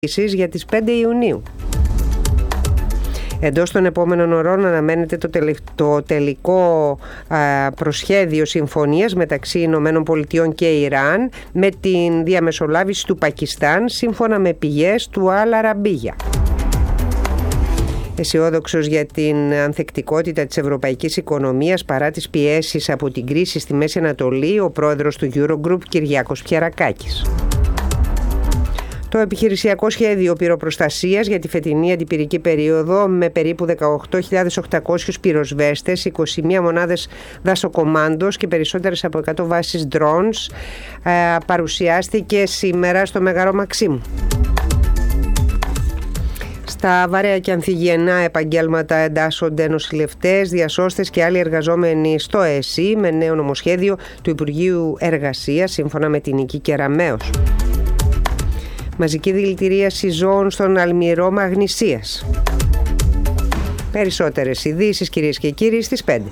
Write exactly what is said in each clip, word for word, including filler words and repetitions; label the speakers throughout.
Speaker 1: για τις πέντε Ιουνίου. Εντός των επόμενων ωρών αναμένεται το, τελε... το τελικό α, προσχέδιο συμφωνίας μεταξύ Ηνωμένων Πολιτειών και Ιράν με την διαμεσολάβηση του Πακιστάν, σύμφωνα με πηγές του Αλ Αραμπίγια. Αισιόδοξος για την ανθεκτικότητα της ευρωπαϊκής οικονομίας παρά τις πιέσεις από την κρίση στη Μέση Ανατολή, ο πρόεδρος του Eurogroup Κυριάκος Πιερακάκης. Το επιχειρησιακό σχέδιο πυροπροστασίας για τη φετινή αντιπυρική περίοδο, με περίπου δεκαοκτώ χιλιάδες οκτακόσιους πυροσβέστες, είκοσι μία μονάδες δασοκομάντος και περισσότερες από εκατό βάσεις drones, παρουσιάστηκε σήμερα στο Μέγαρο Μαξίμου. Στα βαρέα και ανθυγιεινά επαγγέλματα εντάσσονται νοσηλευτές, διασώστες και άλλοι εργαζόμενοι στο ΕΣΥ με νέο νομοσχέδιο του Υπουργείου Εργασίας, σύμφωνα με την Νική Κεραμέως. Μαζική δηλητηρίαση ζώων στον Αλμυρό Μαγνησίας. Περισσότερες ειδήσεις, κυρίες και κύριοι, στις πέντε.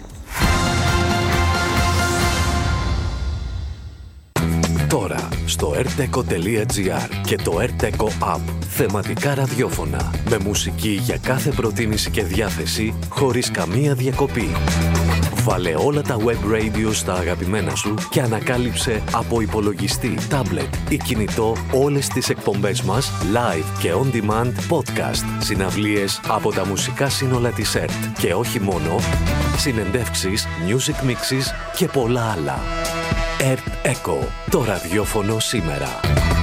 Speaker 2: Τώρα στο erteco τελεία gr και το erteco App. Θεματικά ραδιόφωνα με μουσική για κάθε προτίμηση και διάθεση, χωρίς καμία διακοπή. Βάλε όλα τα web radio στα αγαπημένα σου και ανακάλυψε από υπολογιστή, τάμπλετ ή κινητό όλες τις εκπομπές μας live και on demand podcast, συναυλίες από τα μουσικά σύνολα της ΕΡΤ και όχι μόνο, συνεντεύξεις, music mixes και πολλά άλλα. ERT Echo, το ραδιόφωνο σήμερα.